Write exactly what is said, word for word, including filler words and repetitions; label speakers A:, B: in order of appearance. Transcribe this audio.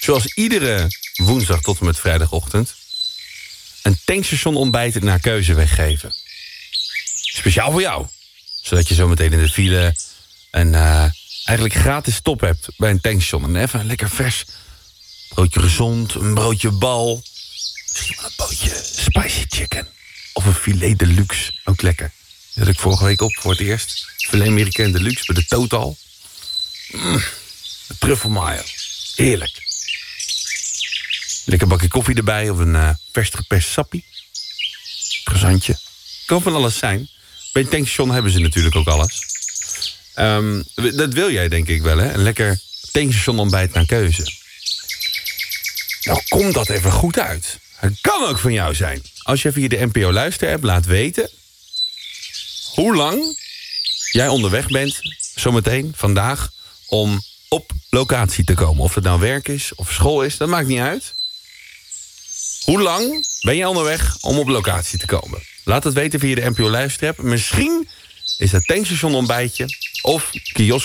A: zoals iedere woensdag tot en met vrijdagochtend, een tankstation ontbijt naar keuze weggeven. Speciaal voor jou. Zodat je zometeen in de file een uh, eigenlijk gratis stop hebt bij een tankstation. En even een lekker vers broodje gezond, een broodje bal. Misschien wel een broodje spicy chicken. Of een filet deluxe, ook lekker. Die had ik vorige week op voor het eerst. Filet Americain deluxe bij de Total. Mm, de truffelmayo. Heerlijk. Lekker bakje koffie erbij of een uh, vers geperst sappie. Croissantje. Kan van alles zijn. Bij een tankstation hebben ze natuurlijk ook alles. Um, dat wil jij denk ik wel, hè? Een lekker tankstation ontbijt naar keuze. Nou, kom dat even goed uit. Het kan ook van jou zijn. Als je via de N P O Luister-app laat weten hoe lang jij onderweg bent, zometeen, vandaag, om op locatie te komen. Of het nou werk is of school is, dat maakt niet uit. Hoe lang ben je onderweg om op locatie te komen? Laat het weten via de N P O Luister-app. Misschien is dat tankstation ontbijtje of kiosk